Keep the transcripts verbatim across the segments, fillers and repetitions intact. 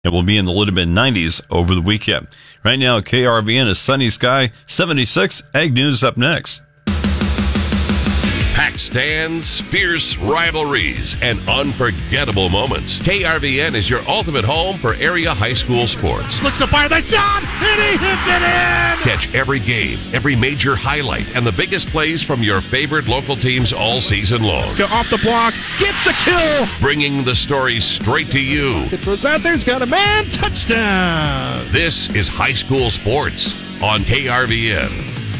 It will be in the low to mid nineties over the weekend. Right now, K R V N is sunny sky, seventy-six. Ag News up next. Packed stands, fierce rivalries, and unforgettable moments. K R V N is your ultimate home for area high school sports. Looks to fire the shot, and he hits it in! Catch every game, every major highlight, and the biggest plays from your favorite local teams all season long. Go off the block, gets the kill! Bringing the stories straight to you. It throws out there, he's got a man, touchdown! This is high school sports on K R V N.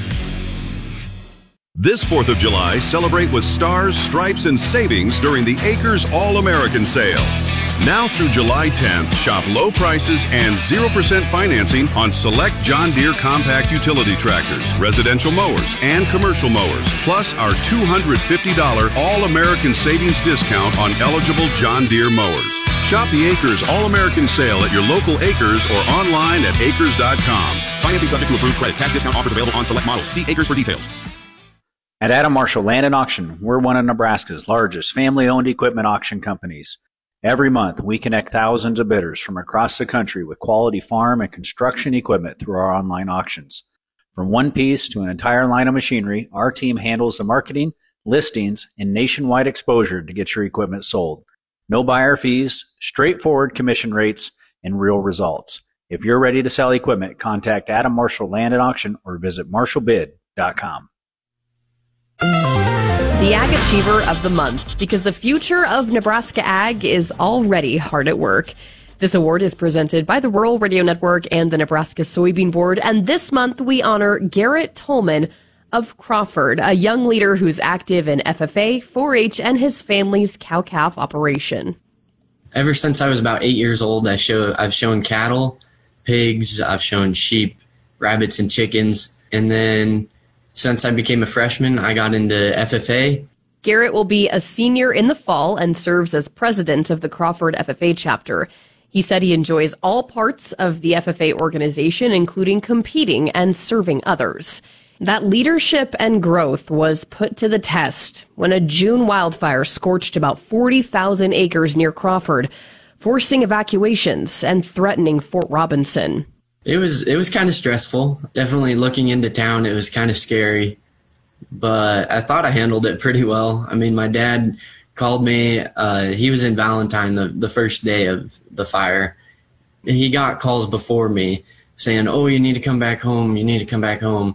This fourth of July, celebrate with stars, stripes, and savings during the Acres All-American Sale. Now through July tenth, shop low prices and zero percent financing on select John Deere compact utility tractors, residential mowers, and commercial mowers, plus our two hundred fifty dollars All-American Savings discount on eligible John Deere mowers. Shop the Acres All-American Sale at your local Acres or online at acres dot com. Financing subject to approved credit. Cash discount offers available on select models. See Acres for details. At Adam Marshall Land and Auction, we're one of Nebraska's largest family-owned equipment auction companies. Every month, we connect thousands of bidders from across the country with quality farm and construction equipment through our online auctions. From one piece to an entire line of machinery, our team handles the marketing, listings, and nationwide exposure to get your equipment sold. No buyer fees, straightforward commission rates, and real results. If you're ready to sell equipment, contact Adam Marshall Land and Auction or visit marshall bid dot com. The Ag Achiever of the Month, because the future of Nebraska Ag is already hard at work. This award is presented by the Rural Radio Network and the Nebraska Soybean Board, and this month we honor Garrett Tolman of Crawford, a young leader who's active in F F A, four H, and his family's cow-calf operation. Ever since I was about eight years old, I show, I've shown cattle, pigs, I've shown sheep, rabbits, and chickens, and then since I became a freshman, I got into F F A. Garrett will be a senior in the fall and serves as president of the Crawford F F A chapter. He said he enjoys all parts of the F F A organization, including competing and serving others. That leadership and growth was put to the test when a June wildfire scorched about forty thousand acres near Crawford, forcing evacuations and threatening Fort Robinson. It was it was kind of stressful. Definitely looking into town, it was kind of scary, but I thought I handled it pretty well. I mean, my dad called me. Uh, he was in Valentine the, the first day of the fire. He got calls before me saying, "Oh, you need to come back home. You need to come back home."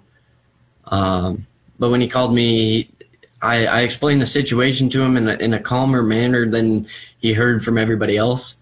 Um, but when he called me, I, I explained the situation to him in a, in a calmer manner than he heard from everybody else.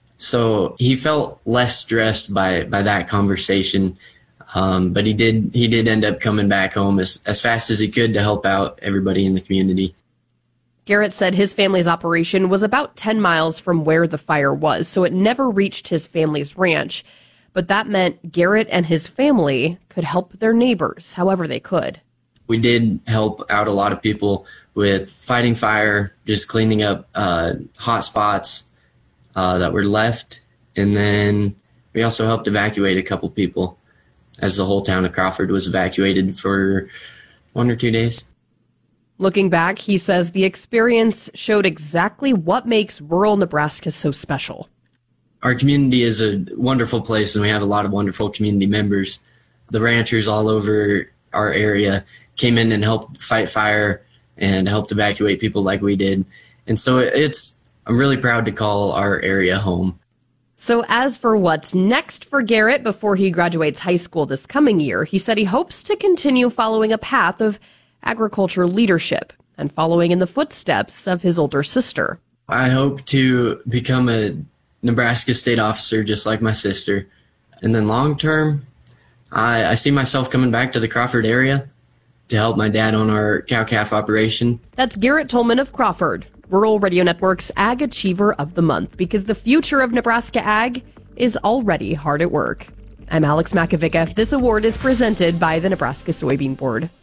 So he felt less stressed by, by that conversation. Um, but he did, he did end up coming back home as, as fast as he could to help out everybody in the community. Garrett said his family's operation was about ten miles from where the fire was, so it never reached his family's ranch. But that meant Garrett and his family could help their neighbors however they could. We did help out a lot of people with fighting fire, just cleaning up uh, hot spots uh, that were left. And then we also helped evacuate a couple people as the whole town of Crawford was evacuated for one or two days. Looking back, he says the experience showed exactly what makes rural Nebraska so special. Our community is a wonderful place, and we have a lot of wonderful community members. The ranchers all over our area came in and helped fight fire and helped evacuate people like we did. And so it's, I'm really proud to call our area home. So as for what's next for Garrett before he graduates high school this coming year, he said he hopes to continue following a path of agriculture leadership and following in the footsteps of his older sister. I hope to become a Nebraska state officer just like my sister. And then long term, I, I see myself coming back to the Crawford area to help my dad on our cow-calf operation. That's Garrett Tolman of Crawford, Rural Radio Network's Ag Achiever of the Month, because the future of Nebraska Ag is already hard at work. I'm Alex Makovica. This award is presented by the Nebraska Soybean Board.